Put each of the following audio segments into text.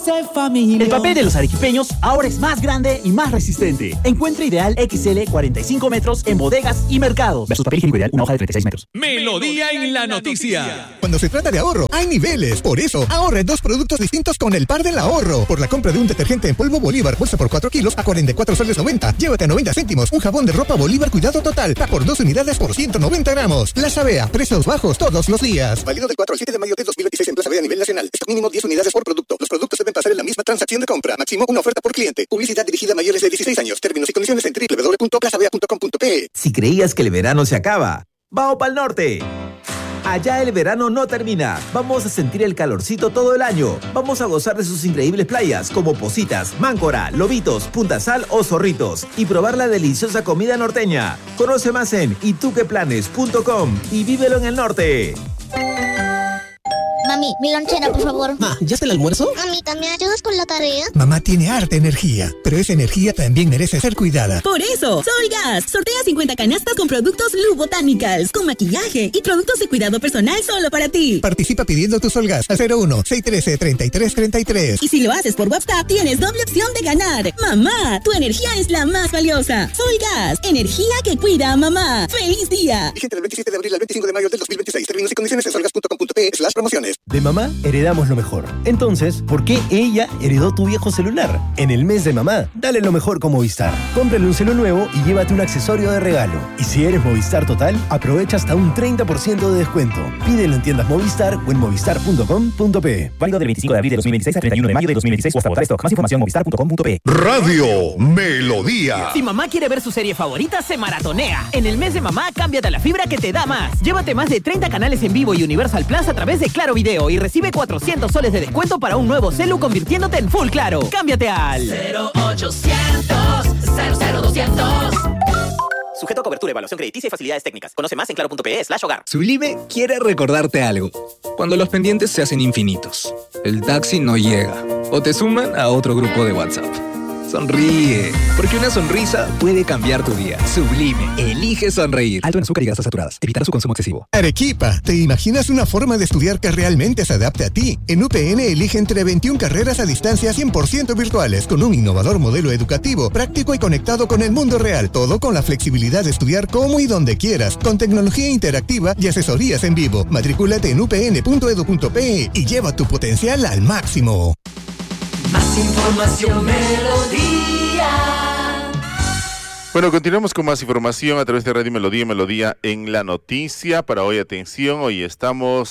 12 familias. El papel de los arequipeños ahora es más grande y más resistente. Encuentra Ideal XL 45 metros en bodegas y mercados. Versus papel higiénico Ideal, una hoja de 36 metros. Melodía en la noticia. Cuando se trata de ahorro, hay niveles. Por eso, ahorre 2 productos distintos con el par del ahorro. Por la compra de un detergente en polvo Bolívar, bolsa por 4 kilos, a 44 soles 90. Llévate a 90 céntimos. Un jabón de ropa Bolívar Cuidado Total. Pack por 2 unidades por 190 gramos. Plaza Bea, precios bajos todos los días. Válido del 4 al 7 de mayo de 2026 en Plaza Bea a nivel nacional. Stock mínimo 10 unidades por producto. Los productos deben pasar en la misma transacción de compra. Máximo una oferta por cliente. Publicidad dirigida a mayores de 16 años. Términos y condiciones en www.plazabea.com.pe. Si creías que el verano se acaba, ¡vamos pa'l norte! Allá el verano no termina. Vamos a sentir el calorcito todo el año. Vamos a gozar de sus increíbles playas como Positas, Máncora, Lobitos, Punta Sal o Zorritos y probar la deliciosa comida norteña. Conoce más en ituqueplanes.com y vívelo en el norte. Mami, mi lonchera, por favor. Ma, ¿ya está el almuerzo? Mamita, ¿me ayudas con la tarea? Mamá tiene harta energía, pero esa energía también merece ser cuidada. Por eso, Solgas sortea 50 canastas con productos Lu Botanicals, con maquillaje y productos de cuidado personal solo para ti. Participa pidiendo tu Solgas al 01-613-3333. Y si lo haces por WhatsApp, tienes doble opción de ganar. Mamá, tu energía es la más valiosa. Solgas, energía que cuida a mamá. ¡Feliz día! Vigente del 27 de abril al 25 de mayo del 2026. Términos y condiciones en solgas.com.pe/promociones. De mamá heredamos lo mejor. Entonces, ¿por qué ella heredó tu viejo celular? En el mes de mamá, dale lo mejor con Movistar. Cómprale un celu nuevo y llévate un accesorio de regalo. Y si eres Movistar Total, aprovecha hasta un 30% de descuento. Pídelo en tiendas Movistar o en movistar.com.pe. Válido del 25 de abril de 2026 al 31 de mayo de 2026 o hasta agotar stock. Más información movistar.com.pe. Radio Melodía. Si mamá quiere ver su serie favorita, se maratonea. En el mes de mamá, cámbiate a la fibra que te da más. Llévate más de 30 canales en vivo y Universal Plus a través de Claro Video y recibe 400 soles de descuento para un nuevo celu convirtiéndote en Full Claro. Cámbiate al 0800 00200. Sujeto a cobertura, evaluación crediticia y facilidades técnicas. Conoce más en claro.pe/hogar. Sublime quiere recordarte algo. Cuando los pendientes se hacen infinitos, el taxi no llega o te suman a otro grupo de WhatsApp. Sonríe, porque una sonrisa puede cambiar tu día. Sublime, elige sonreír. Alto en azúcar y grasas saturadas. Evitar su consumo excesivo. Arequipa, ¿te imaginas una forma de estudiar que realmente se adapte a ti? En UPN elige entre 21 carreras a distancia 100% virtuales, con un innovador modelo educativo, práctico y conectado con el mundo real. Todo con la flexibilidad de estudiar como y donde quieras, con tecnología interactiva y asesorías en vivo. Matricúlate en upn.edu.pe y lleva tu potencial al máximo. Más información, Melodía. Bueno, continuamos con más información a través de Radio Melodía, Melodía en la noticia. Para hoy, atención, hoy estamos,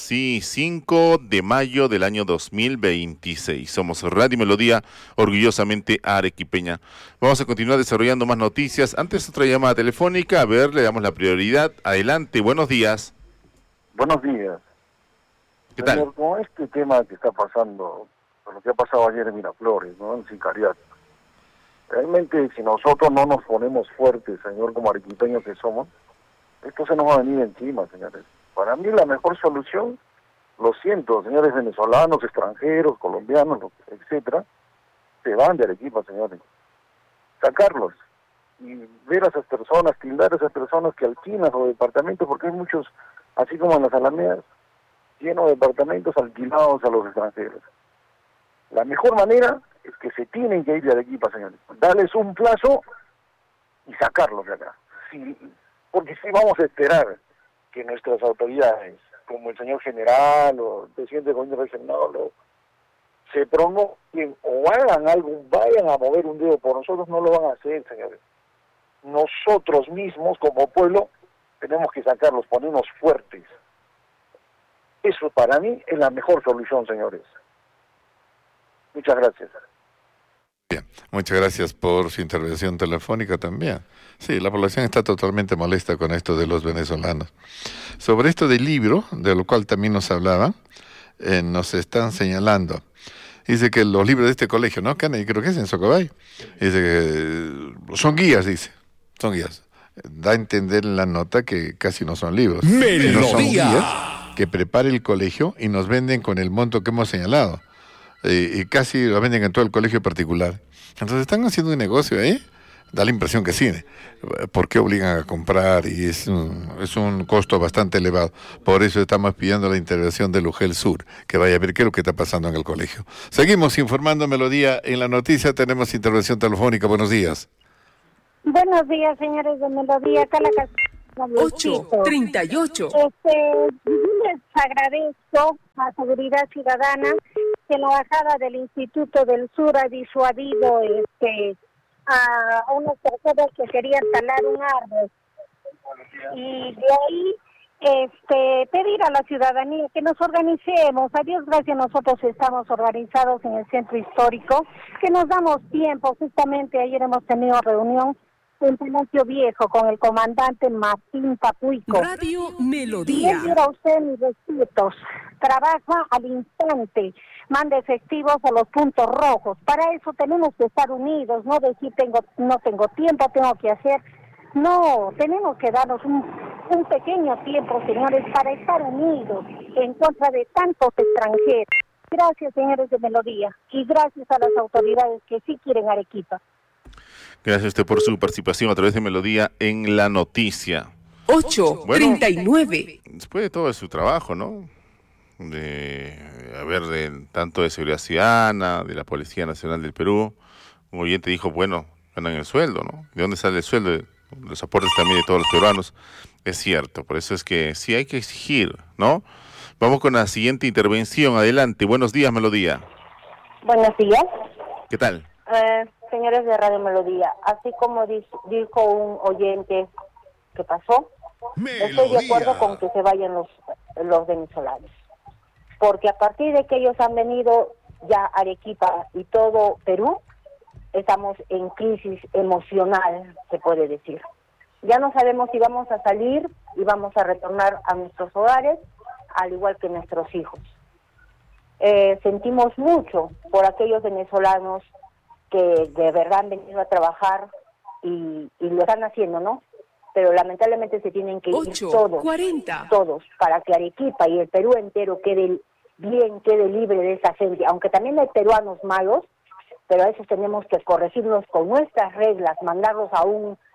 5 de mayo del año 2026. Somos Radio Melodía, orgullosamente arequipeña. Vamos a continuar desarrollando más noticias. Antes, otra llamada telefónica. A ver, le damos la prioridad. Adelante, buenos días. Buenos días. ¿Qué tal? Señor, con este tema que está pasando, con lo que ha pasado ayer en Miraflores, ¿no? En Sicariato. Realmente, si nosotros no nos ponemos fuertes, señor, como arequipeños que somos, esto se nos va a venir encima, señores. Para mí la mejor solución, lo siento, señores venezolanos, extranjeros, colombianos, etcétera, se van de Arequipa, señores. Sacarlos y ver a esas personas, tildar a esas personas que alquilan los departamentos, porque hay muchos, así como en las alamedas, llenos de departamentos alquilados a los extranjeros. La mejor manera es que se tienen que ir de Arequipa, señores. Darles un plazo y sacarlos de acá. Sí, porque si vamos a esperar que nuestras autoridades, como el señor general o el presidente del gobierno regional, se pronuncien o hagan algo, vayan a mover un dedo por nosotros, no lo van a hacer, señores. Nosotros mismos, como pueblo, tenemos que sacarlos, ponernos fuertes. Eso para mí es la mejor solución, señores. Muchas gracias. Bien, muchas gracias por su intervención telefónica también. Sí, la población está totalmente molesta con esto de los venezolanos. Sobre esto del libro, de lo cual también nos hablaban, nos están señalando. Dice que los libros de este colegio, ¿no? Creo que es en Socobay. Dice que son guías, dice. Son guías. Da a entender en la nota que casi no son libros. Melodía. No son guías que prepara el colegio y nos venden con el monto que hemos señalado. Y casi lo venden en todo el colegio particular. Entonces están haciendo un negocio ahí Da la impresión que sí. ¿Por qué obligan a comprar? Y es un costo bastante elevado. Por eso estamos pidiendo la intervención del UGEL Sur, que vaya a ver qué es lo que está pasando en el colegio. Seguimos informando Melodía. En la noticia tenemos intervención telefónica. Buenos días. Buenos días, señores de Melodía. Acá la 8:38. Les agradezco a Seguridad Ciudadana que la bajada del Instituto del Sur ha disuadido a unas personas que querían talar un árbol. Y de ahí pedir a la ciudadanía que nos organicemos. A Dios gracias, nosotros estamos organizados en el centro histórico, que nos damos tiempo. Justamente ayer hemos tenido reunión en Palacio Viejo con el comandante Martín Papuico. Radio Melodía. Y le digo a usted mis respetos. Trabaja al instante, manda efectivos a los puntos rojos. Para eso tenemos que estar unidos, no decir no tengo tiempo, tengo que hacer. No, tenemos que darnos un pequeño tiempo, señores, para estar unidos en contra de tantos extranjeros. Gracias, señores de Melodía, y gracias a las autoridades que sí quieren Arequipa. Gracias a usted por su participación a través de Melodía en la noticia. 8:39. Después de todo su trabajo, ¿no? Tanto de Seguridad Ciudadana, de la Policía Nacional del Perú, un oyente dijo, bueno, ganan el sueldo, ¿no? ¿De dónde sale el sueldo? Los aportes también de todos los peruanos. Es cierto, por eso es que sí hay que exigir, ¿no? Vamos con la siguiente intervención. Adelante. Buenos días, Melodía. Buenos días. ¿Qué tal? Señores de Radio Melodía, así como dijo un oyente que pasó, estoy de acuerdo con que se vayan los venezolanos. Porque a partir de que ellos han venido ya a Arequipa y todo Perú, estamos en crisis emocional, se puede decir. Ya no sabemos si vamos a salir y vamos a retornar a nuestros hogares, al igual que nuestros hijos. Sentimos mucho por aquellos venezolanos que de verdad han venido a trabajar y lo están haciendo, ¿no? Pero lamentablemente se tienen que ir todos, para que Arequipa y el Perú entero quede libre de esa gente, aunque también hay peruanos malos, pero a esos tenemos que corregirlos con nuestras reglas, mandarlos a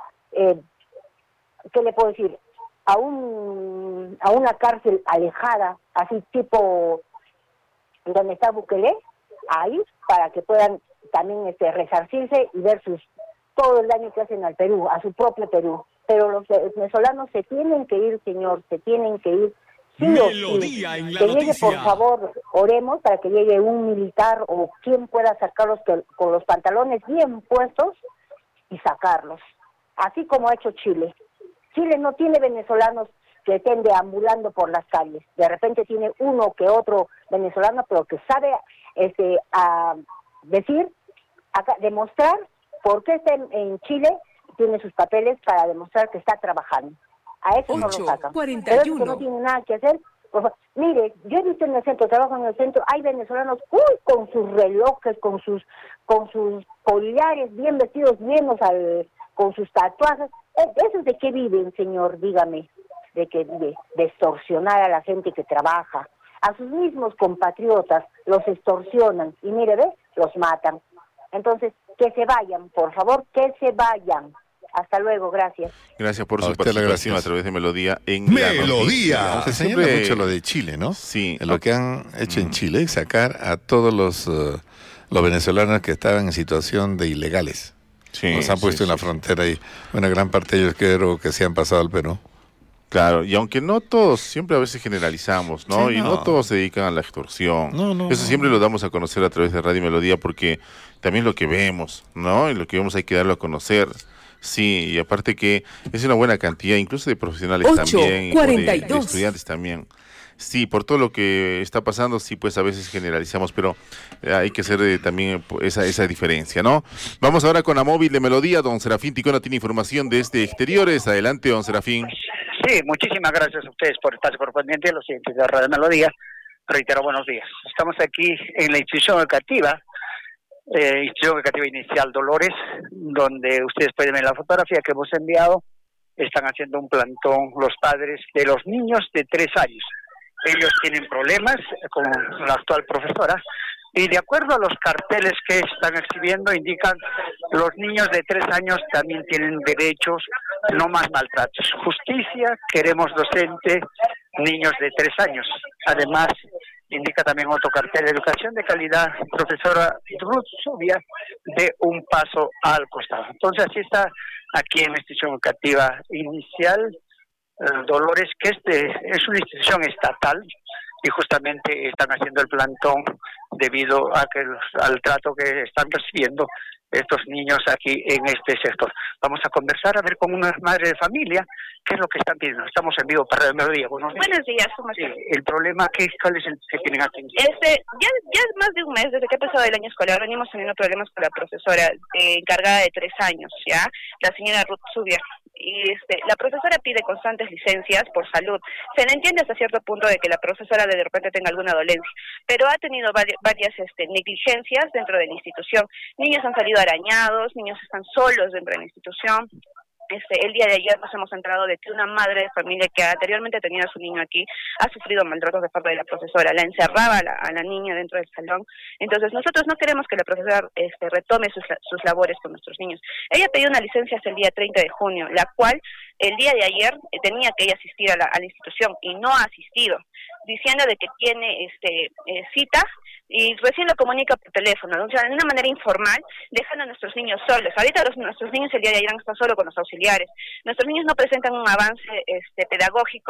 ¿qué le puedo decir? A una cárcel alejada, así tipo donde está Bukele, ahí, para que puedan también resarcirse y ver todo el daño que hacen al Perú, a su propio Perú. Pero los venezolanos se tienen que ir, señor, se tienen que ir. Sí o sí. Que llegue, por favor, oremos para que llegue un militar o quien pueda sacarlos con los pantalones bien puestos y sacarlos. Así como ha hecho Chile. Chile no tiene venezolanos que estén deambulando por las calles. De repente tiene uno que otro venezolano, pero que sabe demostrar por qué está en Chile, tiene sus papeles para demostrar que está trabajando. A eso no lo sacan. 41. Pero eso que no tiene nada que hacer. Mire, yo he visto en el centro, trabajo en el centro, hay venezolanos con sus relojes, con sus collares bien vestidos, con sus tatuajes. ¿Esos de qué viven, señor? Dígame. De extorsionar a la gente que trabaja. A sus mismos compatriotas los extorsionan y mire, los matan. Entonces, que se vayan, por favor, que se vayan. Hasta luego, gracias. Gracias por su participación a través de Melodía en Melodía. Se señala mucho lo de Chile, ¿no? Sí. Lo que han hecho en Chile es sacar a todos los venezolanos que estaban en situación de ilegales. Sí, los han puesto en la frontera y una gran parte de ellos creo que se han pasado al Perú. Claro, y aunque no todos, siempre a veces generalizamos, ¿no? Sí, y no todos se dedican a la extorsión. Eso siempre lo damos a conocer a través de Radio Melodía porque también lo que vemos, ¿no? Y lo que vemos hay que darlo a conocer. Sí, y aparte que es una buena cantidad, incluso de profesionales también, de estudiantes también. Sí, por todo lo que está pasando, sí, pues a veces generalizamos, pero hay que hacer también esa diferencia, ¿no? Vamos ahora con la móvil de Melodía. Don Serafín Ticona tiene información desde exteriores. Adelante, don Serafín. Sí, muchísimas gracias a ustedes por estar pendientes, los siguientes de Radio Melodía. Reitero, buenos días. Estamos aquí en la institución educativa inicial Dolores, donde ustedes pueden ver la fotografía que hemos enviado. Están haciendo un plantón los padres de los niños de 3 años. Ellos tienen problemas con la actual profesora Y de acuerdo a los carteles que están exhibiendo, indican los niños de 3 años también tienen derechos, no más maltratos. Justicia, queremos docente, niños de 3 años. Además, indica también otro cartel, educación de calidad, profesora Ruth Zubia, de un paso al costado. Entonces, así está aquí en la institución educativa inicial, Dolores, que es una institución estatal, y justamente están haciendo el plantón debido a que al trato que están recibiendo estos niños aquí en este sector. Vamos a conversar, a ver con una madre de familia, qué es lo que están pidiendo. Estamos en vivo para el mediodía. Buenos días, ¿cómo están? El problema, ¿cuál es el que tienen aquí? Ya es más de un mes, desde que ha empezado el año escolar, venimos teniendo problemas con la profesora encargada de 3 años, ¿ya? La señora Ruth Zubia. Y la profesora pide constantes licencias por salud. Se le entiende hasta cierto punto de que la profesora de repente tenga alguna dolencia, pero ha tenido varias negligencias dentro de la institución. Niños han salido arañados, niños están solos dentro de la institución. El día de ayer nos hemos enterado de que una madre de familia que anteriormente tenía a su niño aquí ha sufrido maltratos de parte de la profesora, la encerraba a la niña dentro del salón. Entonces nosotros no queremos que la profesora retome sus labores con nuestros niños. Ella pidió una licencia hasta el día 30 de junio, la cual el día de ayer tenía que ella asistir a la institución y no ha asistido, diciendo de que tiene cita y recién lo comunica por teléfono, o sea, de una manera informal, dejando a nuestros niños solos. Ahorita nuestros niños el día de ayer han estado solos con los auxiliares. Nuestros niños no presentan un avance pedagógico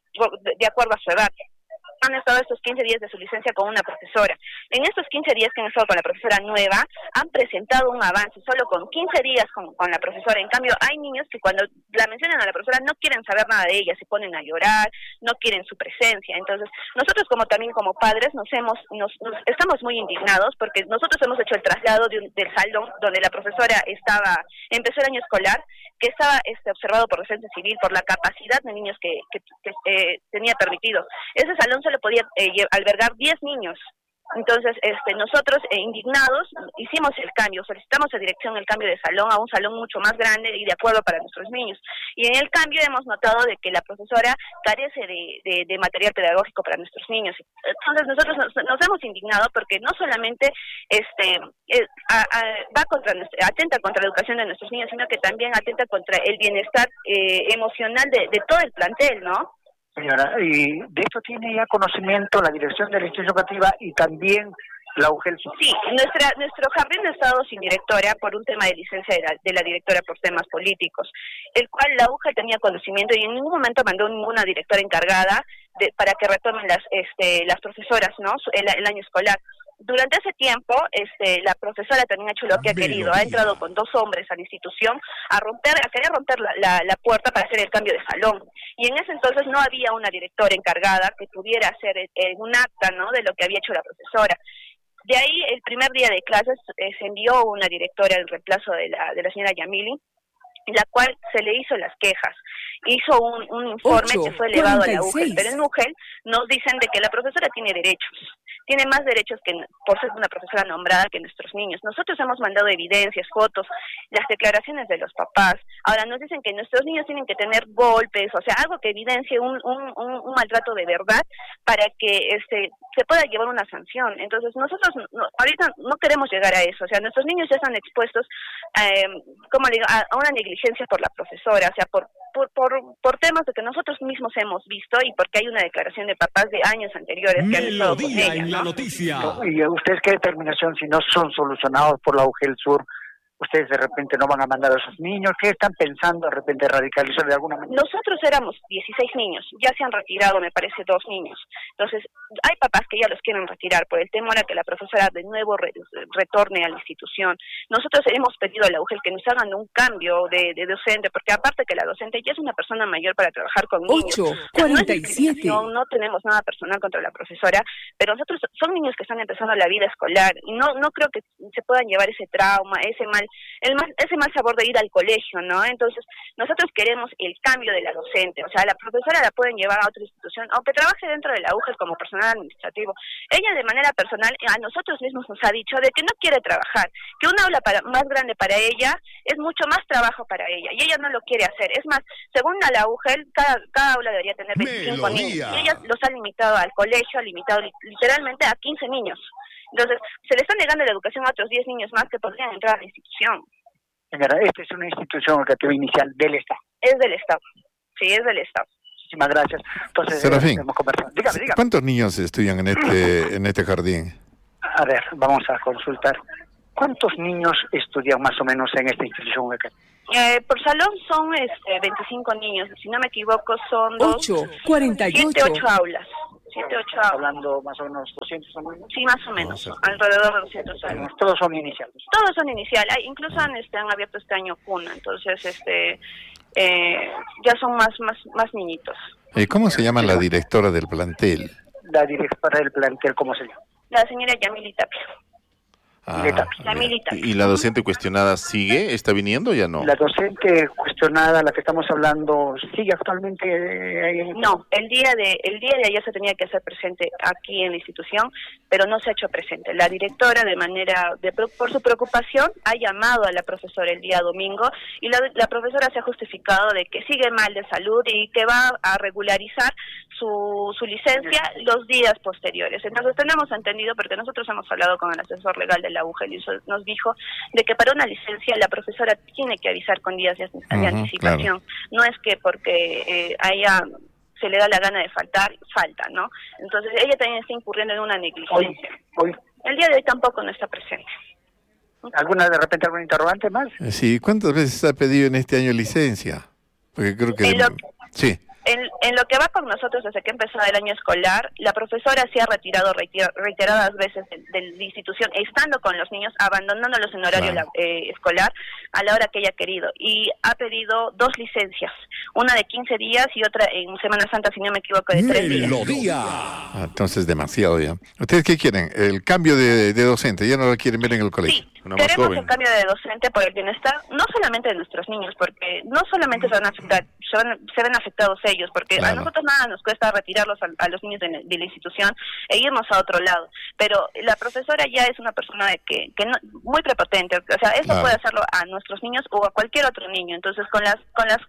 de acuerdo a su edad. Han estado estos 15 días de su licencia con una profesora. En estos 15 días que han estado con la profesora nueva, han presentado un avance solo con 15 días con la profesora. En cambio, hay niños que cuando la mencionan a la profesora no quieren saber nada de ella, se ponen a llorar, no quieren su presencia. Entonces, nosotros también como padres estamos muy indignados porque nosotros hemos hecho el traslado del salón donde la profesora empezó el año escolar, que estaba observado por Defensa Civil por la capacidad de niños que tenía permitido. Ese salón solo podía albergar 10 niños. Entonces, nosotros indignados hicimos el cambio, solicitamos a dirección el cambio de salón a un salón mucho más grande y de acuerdo para nuestros niños. Y en el cambio hemos notado de que la profesora carece de material pedagógico para nuestros niños. Entonces, nosotros nos hemos indignado porque no solamente atenta contra la educación de nuestros niños, sino que también atenta contra el bienestar emocional de todo el plantel, ¿no? Señora, y de esto tiene ya conocimiento la dirección de la institución educativa y también la UGEL. Sí, nuestro jardín ha estado sin directora por un tema de licencia de la directora por temas políticos, el cual la UGEL tenía conocimiento y en ningún momento mandó ninguna directora encargada para que retomen las profesoras, ¿no? El año escolar. Durante ese tiempo, la profesora también ha hecho lo que ha querido. Ha entrado con 2 hombres a la institución a querer romper la puerta para hacer el cambio de salón. Y en ese entonces no había una directora encargada que pudiera hacer un acta, ¿no?, de lo que había hecho la profesora. De ahí, el primer día de clases, se envió una directora en reemplazo de la señora Yamili, la cual se le hizo las quejas. Hizo un informe que fue elevado a la UGEL, pero en UGEL nos dicen de que la profesora tiene derechos. Tiene más derechos que por ser una profesora nombrada que nuestros niños. Nosotros hemos mandado evidencias, fotos, las declaraciones de los papás. Ahora nos dicen que nuestros niños tienen que tener golpes, o sea, algo que evidencie un maltrato de verdad para que se pueda llevar una sanción. Entonces nosotros ahorita no queremos llegar a eso. O sea, nuestros niños ya están expuestos, a una negligencia por la profesora, o sea, por temas de que nosotros mismos hemos visto y porque hay una declaración de papás de años anteriores que han estado con ella, en la noticia. ¿Y ustedes qué determinación, si no son solucionados por la UGEL Sur, ustedes de repente no van a mandar a esos niños? ¿Qué están pensando de repente radicalizar de alguna manera? Nosotros éramos 16 niños, ya se han retirado, me parece, 2 niños. Entonces, hay papás que ya los quieren retirar por el temor a que la profesora de nuevo retorne a la institución. Nosotros hemos pedido a la UGEL que nos hagan un cambio de docente, porque aparte que la docente ya es una persona mayor para trabajar con niños. 8:47. No tenemos nada personal contra la profesora, pero nosotros son niños que están empezando la vida escolar y no creo que se puedan llevar ese trauma, ese mal sabor de ir al colegio, ¿no? Entonces, nosotros queremos el cambio de la docente, o sea, la profesora la pueden llevar a otra institución, aunque trabaje dentro de la UGEL como personal administrativo. Ella de manera personal a nosotros mismos nos ha dicho de que no quiere trabajar, que un aula más grande para ella es mucho más trabajo para ella, y ella no lo quiere hacer. Es más, según a la UGEL, cada aula debería tener 25 niños, y ella los ha limitado al colegio, ha limitado literalmente a 15 niños. Entonces, se le está negando la educación a otros 10 niños más que podrían entrar a la institución. Señora, esta es una institución educativa inicial del Estado. Es del Estado. Sí, es del Estado. Muchísimas gracias. Entonces, Serafín, hemos conversado. Dígame. ¿cuántos niños estudian en este jardín? A ver, vamos a consultar. ¿Cuántos niños estudian más o menos en esta institución educativa? Por salón son 25 niños, si no me equivoco son 48 aulas. 7, 8 aulas. Hablando más o menos 200 alumnos. Sí, más o menos, alrededor de 200 alumnos. Todos son iniciales. Todos son iniciales, incluso han abierto este año cuna, entonces ya son más niñitos. ¿Cómo se llama la directora del plantel? La directora del plantel, ¿cómo se llama? La señora Yamili Tapia. ¿Y la docente cuestionada sigue? ¿Está viniendo o ya no? La docente cuestionada, la que estamos hablando, ¿sigue actualmente? No, el día de ayer se tenía que hacer presente aquí en la institución, pero no se ha hecho presente. La directora, por su preocupación, ha llamado a la profesora el día domingo y la profesora se ha justificado de que sigue mal de salud y que va a regularizar su licencia los días posteriores. Entonces tenemos entendido, porque nosotros hemos hablado con el asesor legal de la UGEL y nos dijo de que para una licencia la profesora tiene que avisar con días de anticipación. Claro. No es que porque se le da la gana de falta, ¿no? Entonces ella también está incurriendo en una negligencia. Hoy. El día de hoy tampoco no está presente. ¿De repente algún interrogante más? Sí, ¿cuántas veces ha pedido en este año licencia? Porque creo que... Sí. En lo que va con nosotros desde que empezó el año escolar, la profesora se ha retirado reiteradas veces de la institución, estando con los niños, abandonándolos en horario escolar a la hora que ella ha querido. Y ha pedido 2 licencias, una de 15 días y otra en Semana Santa, si no me equivoco, de 3 días. Entonces demasiado ya. ¿Ustedes qué quieren? ¿El cambio de docente? ¿Ya no lo quieren ver en el colegio? Sí. Queremos un cambio de docente por el bienestar, no solamente de nuestros niños, porque no solamente se ven afectados ellos, porque a nosotros nada nos cuesta retirarlos a los niños de la institución e irnos a otro lado, pero la profesora ya es una persona que no, muy prepotente, o sea, eso puede hacerlo a nuestros niños o a cualquier otro niño. Entonces con las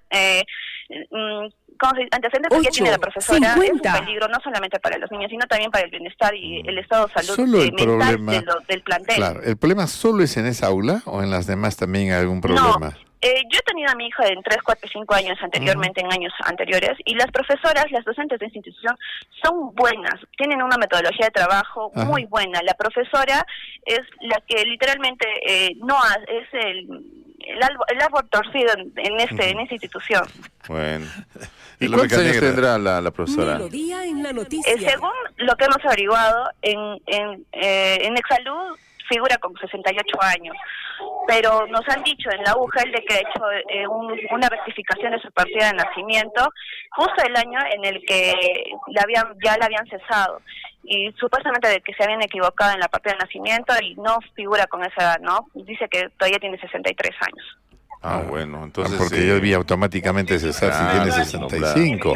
antecedentes que ya tiene la profesora, 50. Es un peligro no solamente para los niños, sino también para el bienestar y el estado de salud mental del plantel. Claro, ¿el problema solo es en esa aula o en las demás también hay algún problema? No, yo he tenido a mi hija en 3, 4, 5 años anteriormente, en años anteriores, y las profesoras, las docentes de esta institución son buenas, tienen una metodología de trabajo muy buena. La profesora es la que literalmente es el árbol torcido en esta institución. Bueno. ¿Y cuántos años tendrá la profesora? Melodía en la noticia. Según lo que hemos averiguado, en Exsalud figura con 68 años, pero nos han dicho en la UGEL de que ha hecho una rectificación de su partida de nacimiento justo el año en el que ya la habían cesado, y supuestamente de que se habían equivocado en la partida de nacimiento y no figura con esa edad, ¿no? Dice que todavía tiene 63 años. Bueno, entonces... porque yo vi automáticamente cesar si tiene 65.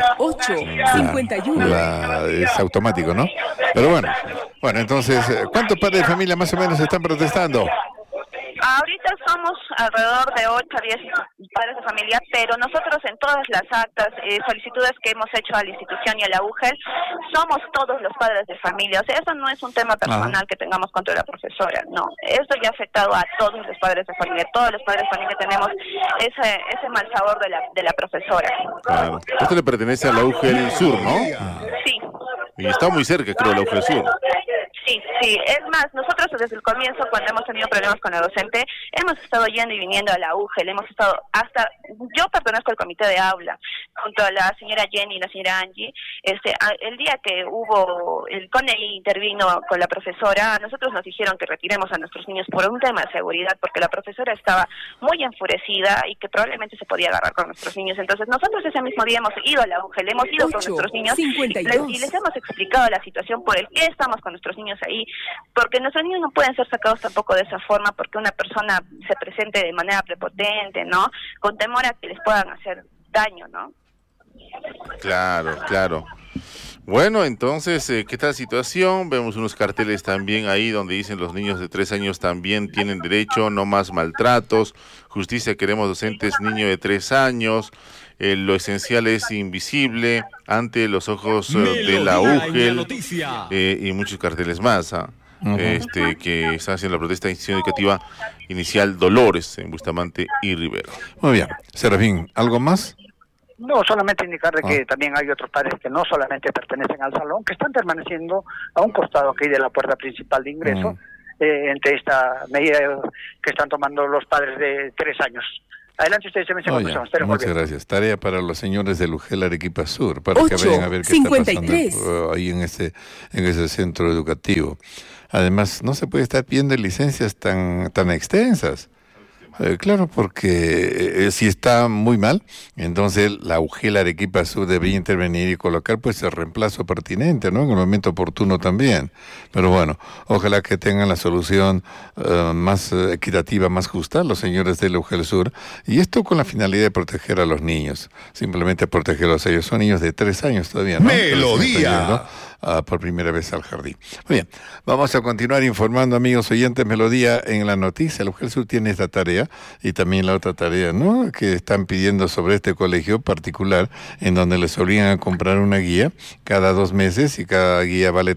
8:51. Es automático, ¿no? Pero bueno, entonces, ¿cuántos padres de familia más o menos están protestando? Ahorita somos alrededor de 8 a 10 padres de familia, pero nosotros en todas las actas, solicitudes que hemos hecho a la institución y a la UGEL, somos todos los padres de familia. O sea, eso no es un tema personal que tengamos contra la profesora, no. Esto ya ha afectado a todos los padres de familia. Todos los padres de familia tenemos ese mal sabor de la profesora. Claro. Esto le pertenece a la UGEL Sur, ¿no? Sí. Y está muy cerca, creo, de la UGEL Sur. Sí, es más, nosotros desde el comienzo, cuando hemos tenido problemas con la docente, hemos estado yendo y viniendo a la UGEL, yo pertenezco al comité de aula, junto a la señora Jenny y la señora Angie. El día que el CONEI intervino con la profesora, a nosotros nos dijeron que retiremos a nuestros niños por un tema de seguridad, porque la profesora estaba muy enfurecida y que probablemente se podía agarrar con nuestros niños. Entonces nosotros ese mismo día hemos ido a la UGEL, hemos ido con nuestros niños y les hemos explicado la situación por el que estamos con nuestros niños ahí, porque nuestros niños no pueden ser sacados tampoco de esa forma, porque una persona se presente de manera prepotente, ¿no? Con temor a que les puedan hacer daño, ¿no? Claro. Bueno, entonces, ¿qué tal situación? Vemos unos carteles también ahí donde dicen los niños de 3 años también tienen derecho, no más maltratos, justicia queremos docentes, niño de 3 años, lo esencial es invisible ante los ojos de la UGEL y muchos carteles más. que está haciendo la protesta de institución educativa inicial Dolores en Bustamante y Rivero. Muy bien. Serafín, ¿algo más? No, solamente indicarle que también hay otros padres que no solamente pertenecen al salón, que están permaneciendo a un costado aquí de la puerta principal de ingreso, entre esta medida que están tomando los padres de 3 años. Adelante ustedes, se me muchas gracias. Tarea para los señores de Lugel Arequipa Sur, para que vayan a ver qué está pasando ahí en ese centro educativo. Además, no se puede estar pidiendo licencias tan extensas. Claro, porque si está muy mal, entonces la UGEL Arequipa Sur debería intervenir y colocar pues el reemplazo pertinente, ¿no? En el momento oportuno también. Pero bueno, ojalá que tengan la solución más equitativa, más justa, los señores de la UGEL Sur, y esto con la finalidad de proteger a los niños, simplemente protegerlos a ellos. Son niños de 3 años todavía, ¿no? Melodía. Por primera vez al jardín. Muy bien, vamos a continuar informando, amigos oyentes. Melodía en la noticia. El UGEL Sur tiene esta tarea y también la otra tarea, ¿no? Que están pidiendo sobre este colegio particular, en donde les obligan a comprar una guía cada 2 meses y cada guía vale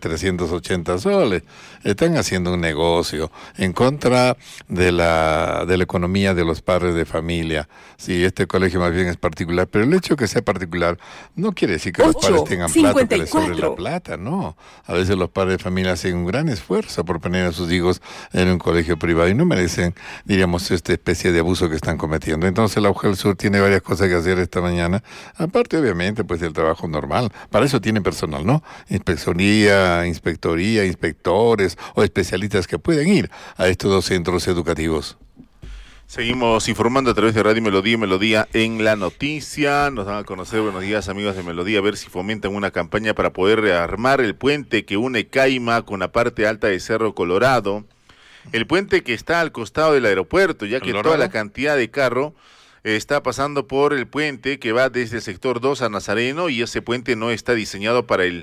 380 soles. Están haciendo un negocio en contra de la economía de los padres de familia. Sí, este colegio más bien es particular, pero el hecho de que sea particular no quiere decir que los padres tengan plata, que les sobre la plata. No, a veces los padres de familia hacen un gran esfuerzo por poner a sus hijos en un colegio privado y no merecen, diríamos, esta especie de abuso que están cometiendo. Entonces la UGEL Sur tiene varias cosas que hacer esta mañana, aparte obviamente pues del trabajo normal. Para eso tiene personal, ¿no? Inspectoría, inspectores o especialistas que pueden ir a estos 2 centros educativos. Seguimos informando a través de Radio Melodía y Melodía en la noticia. Nos dan a conocer, buenos días amigos de Melodía, a ver si fomentan una campaña para poder rearmar el puente que une Caima con la parte alta de Cerro Colorado. El puente que está al costado del aeropuerto, ya que toda la cantidad de carro está pasando por el puente que va desde el sector 2 a Nazareno, y ese puente no está diseñado para el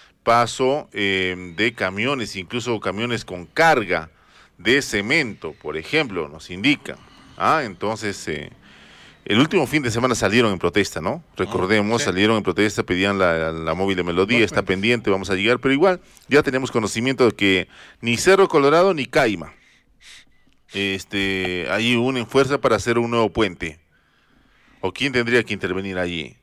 paso de camiones, incluso camiones con carga de cemento, por ejemplo, nos indican. Entonces, el último fin de semana salieron en protesta, ¿no? Recordemos, salieron en protesta, pedían la móvil de Melodía, está pendiente, vamos a llegar, pero igual ya tenemos conocimiento de que ni Cerro Colorado ni Caima ahí unen fuerza para hacer un nuevo puente. ¿O quién tendría que intervenir allí?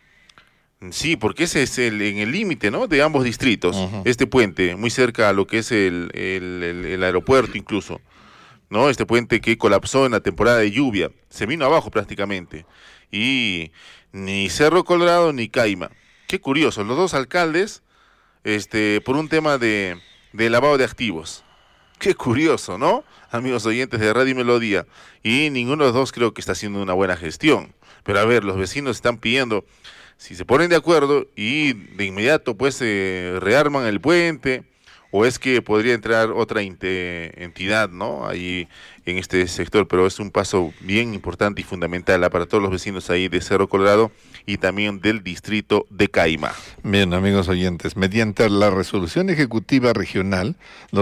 Sí, porque ese es en el límite, ¿no? De ambos distritos, este puente, muy cerca a lo que es el aeropuerto incluso, ¿no? Este puente que colapsó en la temporada de lluvia, se vino abajo prácticamente, y ni Cerro Colorado ni Caima. Qué curioso, los 2 alcaldes, por un tema de lavado de activos. Qué curioso, ¿no? Amigos oyentes de Radio Melodía, y ninguno de los 2 creo que está haciendo una buena gestión. Pero a ver, los vecinos están pidiendo, si se ponen de acuerdo y de inmediato pues rearman el puente, o es que podría entrar otra entidad, ¿no? Ahí en este sector, pero es un paso bien importante y fundamental para todos los vecinos ahí de Cerro Colorado y también del distrito de Caima. Bien, amigos oyentes, mediante la Resolución Ejecutiva Regional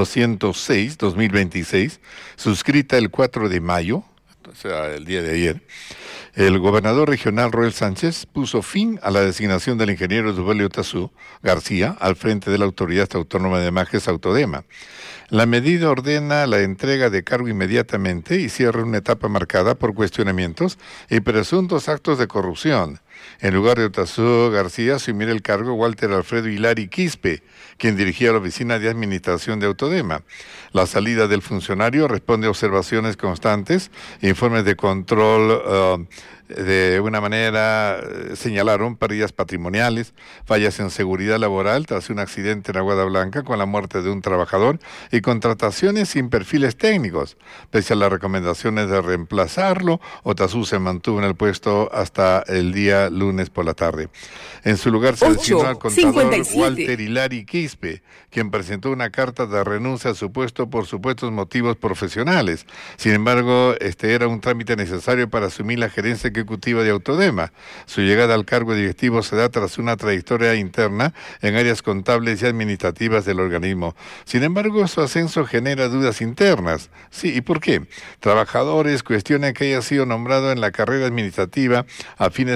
206-2026, suscrita el 4 de mayo, o sea, el día de ayer, el gobernador regional Roel Sánchez puso fin a la designación del ingeniero Duvalio Tazú García al frente de la Autoridad Autónoma de Imágenes Autodema. La medida ordena la entrega de cargo inmediatamente y cierra una etapa marcada por cuestionamientos y presuntos actos de corrupción. En lugar de Tazú García asumirá el cargo Walter Alfredo Hilari Quispe, quien dirigía la Oficina de Administración de Autodema. La salida del funcionario responde a observaciones constantes, informes de control. De una manera señalaron pérdidas patrimoniales, fallas en seguridad laboral tras un accidente en Aguada Blanca con la muerte de un trabajador y contrataciones sin perfiles técnicos. Pese a las recomendaciones de reemplazarlo, Otazú se mantuvo en el puesto hasta el día lunes por la tarde. En su lugar se designó al contador Walter Hilari Quispe, quien presentó una carta de renuncia a su puesto por supuestos motivos profesionales. Sin embargo, este era un trámite necesario para asumir la gerencia ejecutiva de Autodema. Su llegada al cargo directivo se da tras una trayectoria interna en áreas contables y administrativas del organismo. Sin embargo, su ascenso genera dudas internas. Sí, ¿y por qué? Trabajadores cuestionan que haya sido nombrado en la carrera administrativa a fines del año pasado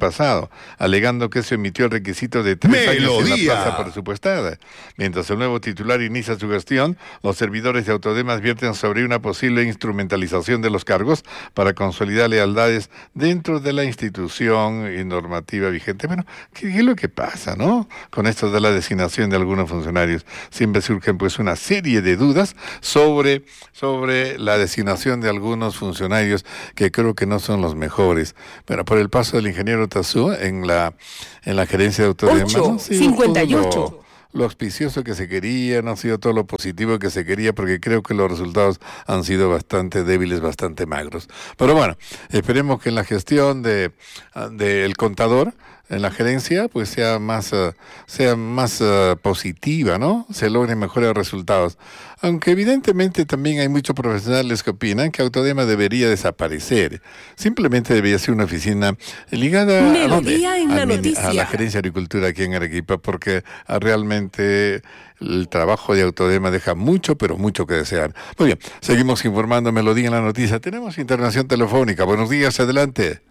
pasado, alegando que se emitió el requisito de 3 años en la plaza presupuestada. Mientras el nuevo titular inicia su gestión, los servidores de Autodema advierten sobre una posible instrumentalización de los cargos para consolidar lealtades dentro de la institución y normativa vigente. Bueno, ¿qué es lo que pasa, no? Con esto de la designación de algunos funcionarios. Siempre surgen pues una serie de dudas sobre la designación de algunos funcionarios que creo que no son los mejores. Pero por el paso del ingeniero Tazú en la gerencia de Autodema, 58. Lo auspicioso que se quería, no ha sido todo lo positivo que se quería, porque creo que los resultados han sido bastante débiles, bastante magros. Pero bueno, esperemos que en la gestión del contador, en la gerencia, pues sea más positiva, ¿no? Se logren mejores resultados. Aunque evidentemente también hay muchos profesionales que opinan que Autodema debería desaparecer. Simplemente debería ser una oficina ligada a la gerencia de agricultura aquí en Arequipa, porque realmente el trabajo de Autodema deja mucho, pero mucho que desear. Muy bien, seguimos informando Melodía en la noticia. Tenemos internación telefónica. Buenos días, adelante.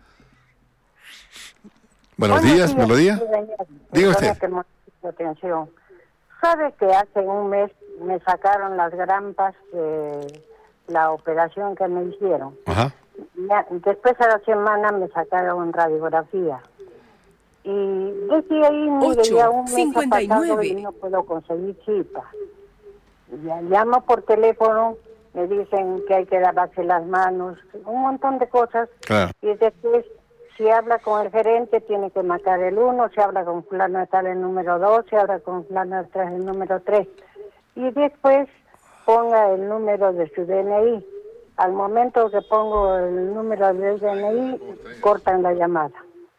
Buenos días, Melodía. Diga usted. Atención. ¿Sabe que hace un mes me sacaron las grampas de la operación que me hicieron? Ajá. Después a la semana me sacaron radiografía. Y desde ahí, mire, ya un mes ha pasado y no puedo conseguir cita. Ya llamo por teléfono, me dicen que hay que lavarse las manos, un montón de cosas. Claro. Y después, si habla con el gerente, tiene que marcar el 1, si habla con fulano de tal el número 2, si habla con fulano de tal el número 3. Y después ponga el número de su DNI. Al momento que pongo el número del DNI, cortan la llamada.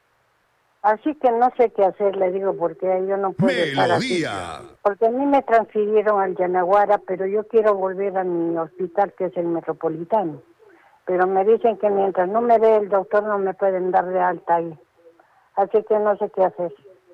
Así que no sé qué hacer, le digo, porque yo no puedo estar así. Porque a mí me transfirieron al Yanaguara, pero yo quiero volver a mi hospital, que es el Metropolitano. Pero me dicen que mientras no me dé el doctor no me pueden dar de alta ahí. Así que no sé qué hacer.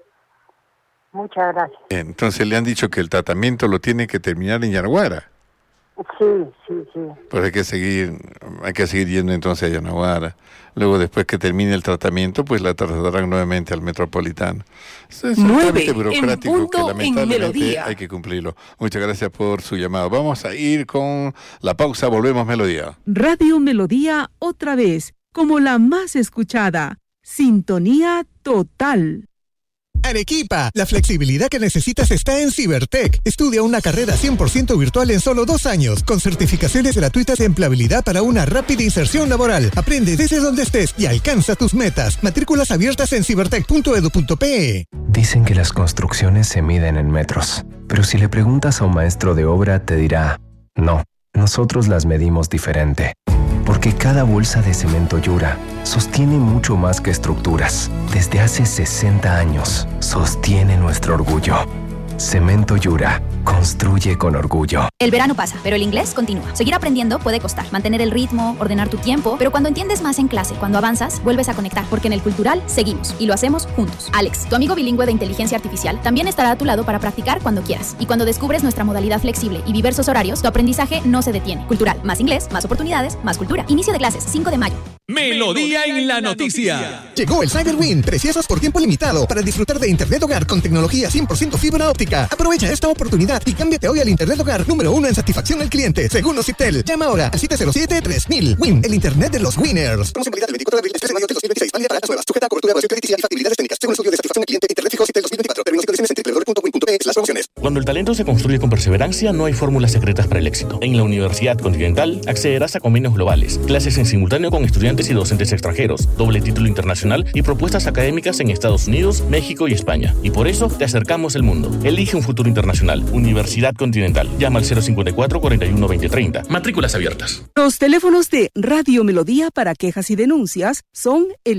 Muchas gracias. Entonces le han dicho que el tratamiento lo tiene que terminar en Yanaguara. Sí. Pues hay que seguir yendo entonces a Yanaguara. Luego, después que termine el tratamiento, pues la trasladarán nuevamente al Metropolitano. Es un trámite burocrático que lamentablemente hay que cumplirlo. Muchas gracias por su llamado. Vamos a ir con la pausa, volvemos Melodía. Radio Melodía otra vez, como la más escuchada. Sintonía total. Arequipa, la flexibilidad que necesitas está en Cibertech. Estudia una carrera 100% virtual en solo 2 años, con certificaciones gratuitas de empleabilidad para una rápida inserción laboral. Aprende desde donde estés y alcanza tus metas. Matrículas abiertas en cibertech.edu.pe. Dicen que las construcciones se miden en metros, pero si le preguntas a un maestro de obra te dirá, no, nosotros las medimos diferente. Porque cada bolsa de cemento Yura sostiene mucho más que estructuras. Desde hace 60 años, sostiene nuestro orgullo. Cemento Yura. Construye con orgullo. El verano pasa, pero el inglés continúa. Seguir aprendiendo puede costar. Mantener el ritmo, ordenar tu tiempo, pero cuando entiendes más en clase, cuando avanzas, vuelves a conectar, porque en el Cultural seguimos y lo hacemos juntos. Alex, tu amigo bilingüe de inteligencia artificial, también estará a tu lado para practicar cuando quieras. Y cuando descubres nuestra modalidad flexible y diversos horarios, tu aprendizaje no se detiene. Cultural, más inglés, más oportunidades, más cultura. Inicio de clases, 5 de mayo. Melodía en la noticia. Llegó el Cyberwin, preciosos por tiempo limitado, para disfrutar de Internet Hogar con tecnología 100% fibra óptica. Aprovecha esta oportunidad y cámbiate hoy al Internet Hogar número 1 en satisfacción al cliente, según Ocitel. Llama ahora al 707-3000. Win, el Internet de los winners. Promoción válida del 24 de abril al 3 de mayo del 2026. Válida para las nuevas. Sujeta a cobertura, evaluación crediticia y facilidades técnicas. Según estudio de satisfacción al cliente, Internet fijo Ocitel 2024. Términos y condiciones en www.win.pe/promociones. Cuando el talento se construye con perseverancia, no hay fórmulas secretas para el éxito. En la Universidad Continental accederás a convenios globales, clases en simultáneo con estudiantes y docentes extranjeros, doble título internacional y propuestas académicas en Estados Unidos, México y España. Y por eso te acercamos el mundo. Elige un futuro internacional. Universidad Continental. Llama al 054 41 20 30. Matrículas abiertas. Los teléfonos de Radio Melodía para quejas y denuncias son el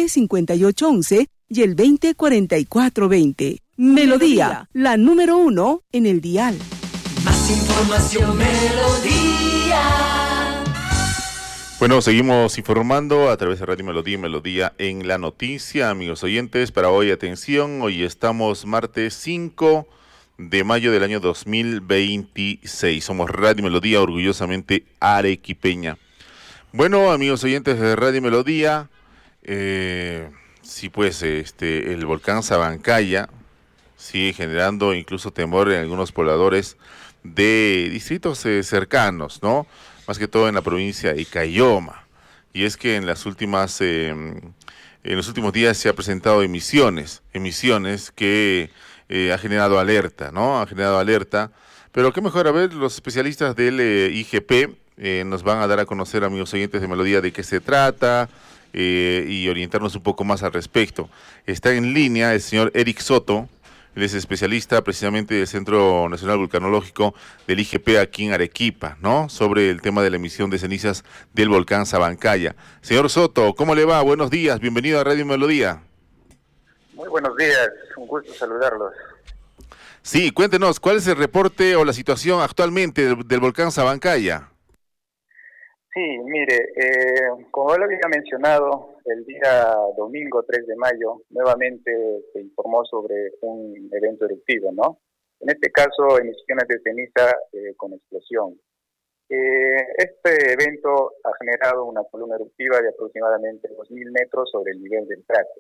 205811 y el 204420. Melodía, la número 1 en el dial. Más información, Melodía. Bueno, seguimos informando a través de Radio Melodía y Melodía en la noticia. Amigos oyentes, para hoy, atención, hoy estamos martes 5 de mayo del año 2026. Somos Radio Melodía, orgullosamente arequipeña. Bueno, amigos oyentes de Radio Melodía, Sí, pues el volcán Sabancaya sigue generando incluso temor en algunos pobladores de distritos cercanos, ¿no? Más que todo en la provincia de Cayoma. Y es que en los últimos días se ha presentado emisiones que ha generado alerta, ¿no? Ha generado alerta. Pero qué mejor, a ver, los especialistas del IGP nos van a dar a conocer, amigos oyentes de Melodía, de qué se trata y orientarnos un poco más al respecto. Está en línea el señor Eric Soto. Él es especialista precisamente del Centro Nacional Vulcanológico del IGP aquí en Arequipa, ¿no? Sobre el tema de la emisión de cenizas del volcán Sabancaya. Señor Soto, ¿cómo le va? Buenos días, bienvenido a Radio Melodía. Muy buenos días, un gusto saludarlos. Sí, cuéntenos, ¿cuál es el reporte o la situación actualmente del volcán Sabancaya? Sí, mire, como lo había mencionado, el día domingo 3 de mayo, nuevamente se informó sobre un evento eruptivo, ¿no? En este caso, emisiones de ceniza con explosión. Este evento ha generado una columna eruptiva de aproximadamente 2.000 metros sobre el nivel del cráter.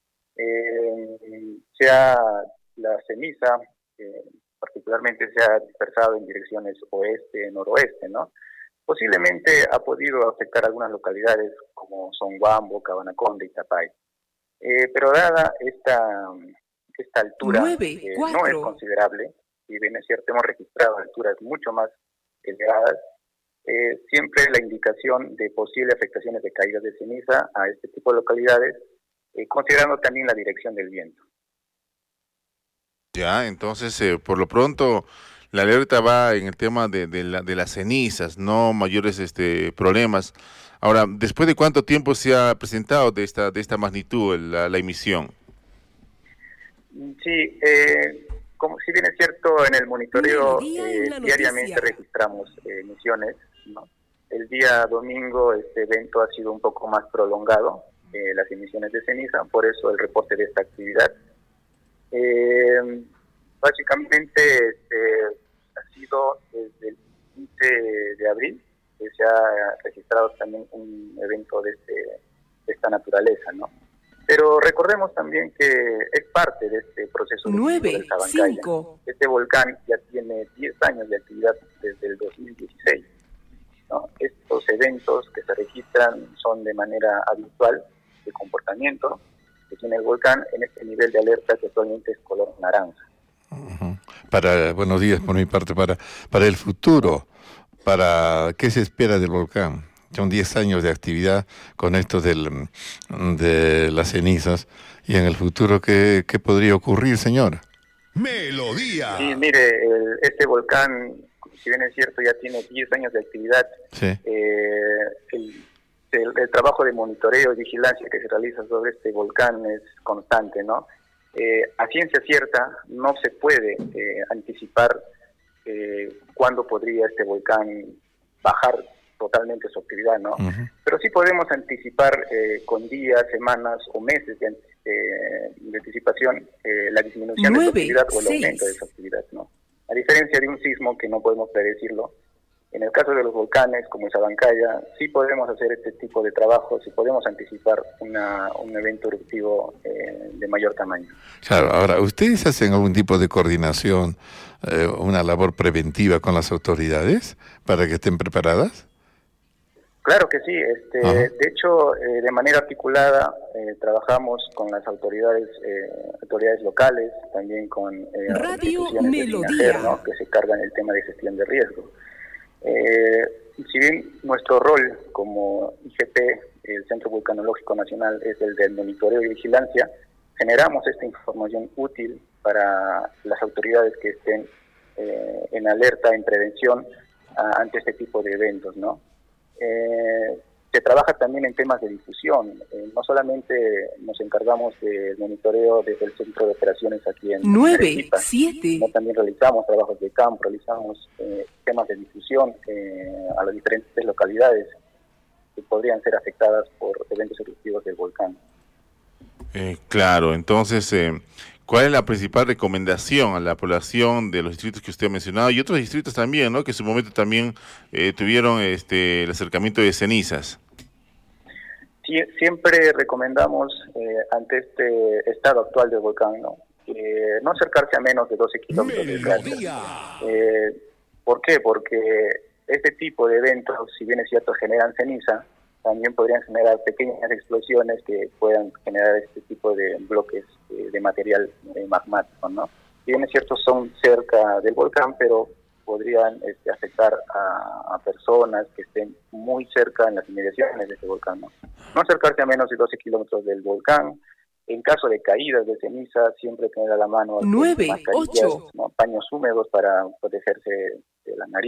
La ceniza, particularmente, se ha dispersado en direcciones oeste-noroeste, ¿no? Posiblemente ha podido afectar algunas localidades como son Huambo, Cabanaconda y Tapay. Pero dada esta altura, no es considerable, y bien es cierto, hemos registrado alturas mucho más elevadas, siempre la indicación de posibles afectaciones de caídas de ceniza a este tipo de localidades, considerando también la dirección del viento. Ya, entonces, por lo pronto, la alerta va en el tema de las cenizas, no mayores problemas. Ahora, ¿después de cuánto tiempo se ha presentado de esta magnitud la emisión? Sí, como si bien es cierto, en el monitoreo diariamente registramos emisiones, ¿no? El día domingo este evento ha sido un poco más prolongado, las emisiones de ceniza, por eso el reporte de esta actividad. Básicamente ha sido desde el 15 de abril que se ha registrado también un evento de esta naturaleza, ¿no? Pero recordemos también que es parte de este proceso del Sabancaya. Este volcán ya tiene 10 años de actividad desde el 2016, ¿no? Estos eventos que se registran son de manera habitual de comportamiento que tiene el volcán en este nivel de alerta que actualmente es color naranja. Buenos días por mi parte, para el futuro, ¿qué se espera del volcán? Son 10 años de actividad con esto de las cenizas, y en el futuro, ¿qué podría ocurrir, señor? Melodía. Sí, mire, este volcán, si bien es cierto, ya tiene 10 años de actividad. Sí. El trabajo de monitoreo y vigilancia que se realiza sobre este volcán es constante, ¿no? A ciencia cierta no se puede anticipar cuándo podría este volcán bajar totalmente su actividad, ¿no? Pero sí podemos anticipar con días, semanas o meses de anticipación la disminución de su actividad o el aumento de su actividad, ¿no? A diferencia de un sismo que no podemos predecirlo, en el caso de los volcanes como Sabancaya, sí podemos hacer este tipo de trabajos y podemos anticipar un evento eruptivo de mayor tamaño. Claro, ahora, ¿ustedes hacen algún tipo de coordinación, una labor preventiva con las autoridades para que estén preparadas? Claro que sí. De hecho, de manera articulada trabajamos con las autoridades locales, también con Radio Melodía, ¿no? Que se cargan el tema de gestión de riesgo. Si bien nuestro rol como IGP, el Centro Vulcanológico Nacional, es el del monitoreo y vigilancia, generamos esta información útil para las autoridades que estén en alerta, en prevención ante este tipo de eventos, ¿no? Se trabaja también en temas de difusión. No solamente nos encargamos del monitoreo desde el Centro de Operaciones aquí en Arequipa, sino también realizamos trabajos de campo, realizamos temas de difusión a las diferentes localidades que podrían ser afectadas por eventos eruptivos del volcán. Claro, entonces, ¿cuál es la principal recomendación a la población de los distritos que usted ha mencionado y otros distritos también, ¿no? Que en su momento también tuvieron el acercamiento de cenizas? Siempre recomendamos ante este estado actual del volcán, ¿no? No acercarse a menos de 12 kilómetros del cráter. ¿Por qué? Porque este tipo de eventos, si bien es cierto, generan ceniza, también podrían generar pequeñas explosiones que puedan generar este tipo de bloques de material magmático, ¿no? Si bien es cierto, son cerca del volcán, pero podrían afectar a personas que estén muy cerca en las inmediaciones de este volcán, ¿no? No acercarse a menos de 12 kilómetros del volcán. En caso de caídas de ceniza, siempre tener a la mano 9, 8. paños húmedos para protegerse de la nariz.